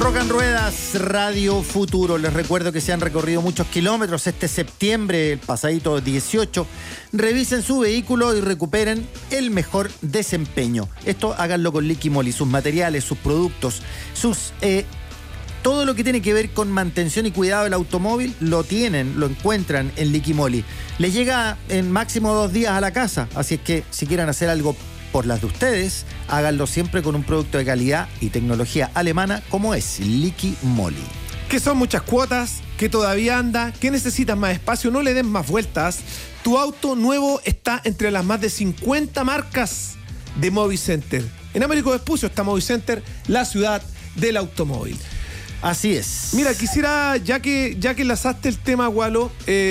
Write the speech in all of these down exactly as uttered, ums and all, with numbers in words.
Rock en Ruedas, Radio Futuro. Les recuerdo que se han recorrido muchos kilómetros este septiembre, el pasadito dieciocho. Revisen su vehículo y recuperen el mejor desempeño. Esto háganlo con Liqui Moly. Sus materiales, sus productos, sus eh, todo lo que tiene que ver con mantención y cuidado del automóvil lo tienen, lo encuentran en Liqui Moly. Les llega en máximo dos días a la casa, así es que si quieren hacer algo por las de ustedes, háganlo siempre con un producto de calidad y tecnología alemana como es Liqui Moly. Que son muchas cuotas, que todavía anda, que necesitas más espacio, no le den más vueltas. Tu auto nuevo está entre las más de cincuenta marcas de Movicenter. En Américo Vespucio está Movicenter, la ciudad del automóvil. Así es. Mira, quisiera, ya que, ya que enlazaste el tema, Gualo,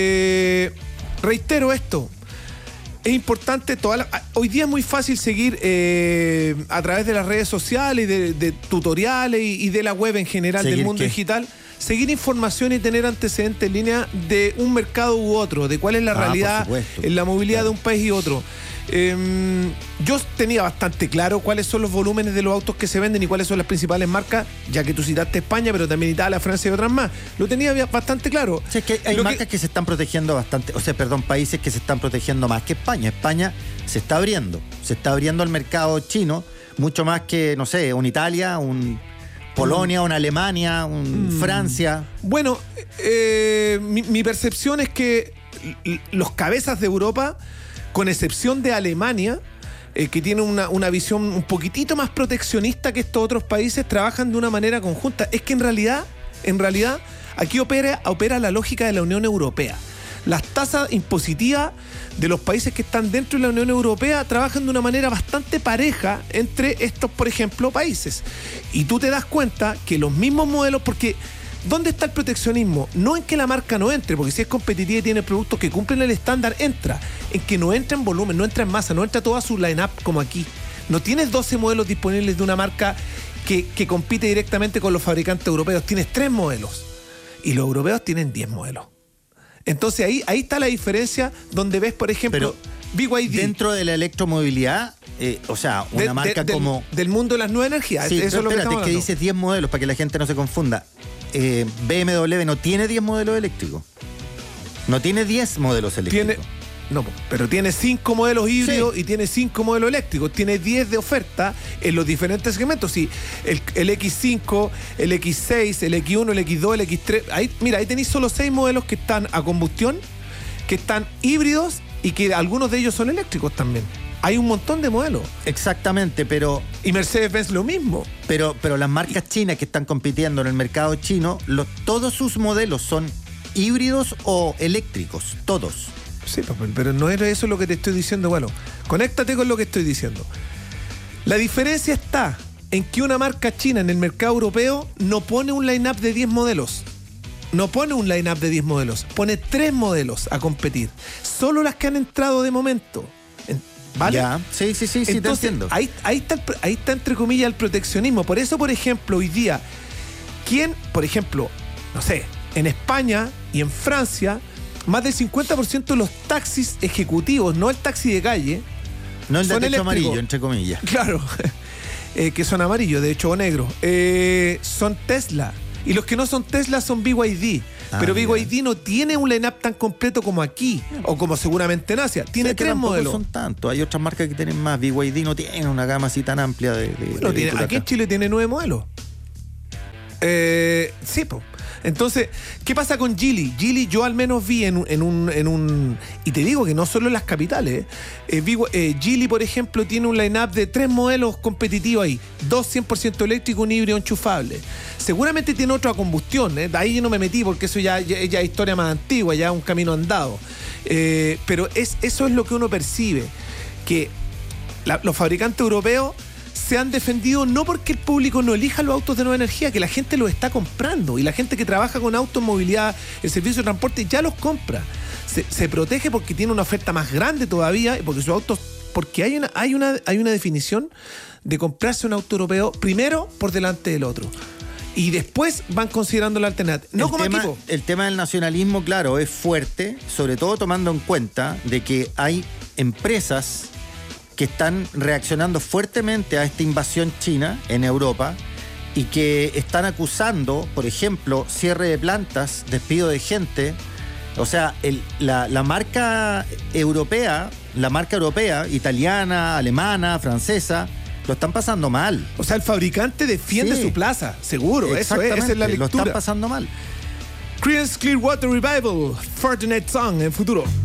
eh, reitero esto. Es importante, toda la, hoy día es muy fácil seguir eh, a través de las redes sociales, de, de tutoriales y, y de la web en general, ¿Seguir del mundo qué? digital, seguir información y tener antecedentes en línea de un mercado u otro, de cuál es la Ah, realidad por supuesto. en la movilidad Claro. de un país y otro. Eh, yo tenía bastante claro cuáles son los volúmenes de los autos que se venden y cuáles son las principales marcas, ya que tú citaste España, pero también Italia, Francia y otras más. Lo tenía bastante claro. O sea, es que hay Lo marcas que- que... se están protegiendo bastante, o sea, perdón, países que se están protegiendo más que España. España se está abriendo, se está abriendo al mercado chino, mucho más que, no sé, un Italia, un Polonia, una Alemania, un Mm. Francia. Bueno, eh, mi, mi percepción es que l- los cabezas de Europa, con excepción de Alemania, eh, que tiene una, una visión un poquitito más proteccionista que estos otros países, trabajan de una manera conjunta. Es que en realidad, en realidad, aquí opera, opera la lógica de la Unión Europea. Las tasas impositivas de los países que están dentro de la Unión Europea trabajan de una manera bastante pareja entre estos, por ejemplo, países. Y tú te das cuenta que los mismos modelos, porque ¿dónde está el proteccionismo? No en que la marca no entre, porque si es competitiva y tiene productos que cumplen el estándar, entra. En que no entra en volumen, no entra en masa, no entra toda su line-up como aquí. No tienes doce modelos disponibles de una marca que, que compite directamente con los fabricantes europeos. Tienes tres modelos. Y los europeos tienen diez modelos. Entonces ahí, ahí está la diferencia donde ves, por ejemplo, B Y D. Dentro de la electromovilidad, eh, o sea, una de- marca de- del- como... Del mundo de las nuevas energías. Sí, Eso pero es lo que espérate, estamos que hablando. dice diez modelos para que la gente no se confunda. Eh, B M W no tiene diez modelos eléctricos. No tiene diez modelos eléctricos. Tiene, no, pero tiene cinco modelos híbridos Sí. y tiene cinco modelos eléctricos. Tiene diez de oferta en los diferentes segmentos. Sí, el, el X cinco, el X seis, el X uno, el X dos, el X tres. Ahí, mira, ahí tenéis solo seis modelos que están a combustión, que están híbridos y que algunos de ellos son eléctricos también. Hay un montón de modelos. Exactamente, pero, Y Mercedes-Benz lo mismo. pero, pero las marcas chinas que están compitiendo en el mercado chino, los, todos sus modelos son híbridos o eléctricos, todos. Sí, papá, pero no era eso lo que te estoy diciendo. Bueno, conéctate con lo que estoy diciendo. La diferencia está en que una marca china en el mercado europeo no pone un line-up de diez modelos. No pone un line-up de diez modelos. Pone tres modelos a competir. Solo las que han entrado de momento. En- ¿Vale? Ya, sí, sí, sí, sí, te Entonces, entiendo. ahí, ahí, está el pr- ahí está, entre comillas, el proteccionismo. Por eso, por ejemplo, hoy día, ¿quién, por ejemplo, no sé, en España y en Francia, más del cincuenta por ciento de los taxis ejecutivos, no el taxi de calle, No el de son techo eléctricos. amarillo, entre comillas. Claro, eh, que son amarillos, de hecho, o negros, eh, son Tesla. Y los que no son Tesla son B Y D. Ah, Pero B Y mira. D no tiene un line-up tan completo como aquí, o como seguramente en Asia. Tiene O sea, que tres tampoco modelos. son tantos. Hay otras marcas que tienen más. B Y D no tiene una gama así tan amplia de, de, Bueno, de tiene- vehículos aquí en acá. Chile tiene nueve modelos. Eh, sí, po. Entonces, ¿qué pasa con Geely? Geely yo al menos vi en, un- en, un, en un... Y te digo que no solo en las capitales. Eh, vi- eh, Geely, por ejemplo, tiene un line-up de tres modelos competitivos ahí. Dos cien por ciento eléctricos, un híbrido enchufable. Seguramente tiene otro a combustión. ¿eh? De ahí yo no me metí porque eso ya, ya, ya es historia más antigua, ya es un camino andado. Eh, pero es, eso es lo que uno percibe. Que la- los fabricantes europeos se han defendido no porque el público no elija los autos de nueva energía, que la gente los está comprando y la gente que trabaja con autos, movilidad, el servicio de transporte ya los compra. Se, se protege porque tiene una oferta más grande todavía y porque sus autos, porque hay una, hay una, hay una definición de comprarse un auto europeo primero por delante del otro. Y después van considerando la alternativa. No el como tema, equipo. el tema del nacionalismo, claro, es fuerte, sobre todo tomando en cuenta de que hay empresas que están reaccionando fuertemente a esta invasión china en Europa y que están acusando, por ejemplo, cierre de plantas, despido de gente. O sea, el, la, la marca europea, la marca europea, italiana, alemana, francesa, lo están pasando mal. O sea, el fabricante defiende sí. su plaza, seguro. Eso es, esa es la lectura. Lo están pasando mal. Creedence Clearwater Revival, Fortunate Song en futuro.